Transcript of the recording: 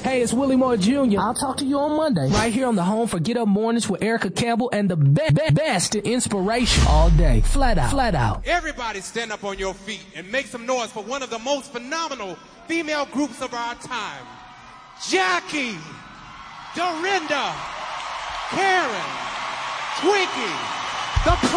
Hey, it's Willie Moore Jr. I'll talk to you on Monday. Right here on the home for Get Up Mornings with Erica Campbell and the best in inspiration all day. Flat out. Everybody stand up on your feet and make some noise for one of the most phenomenal female groups of our time. Jackie, Dorinda, Karen, Twinkie, the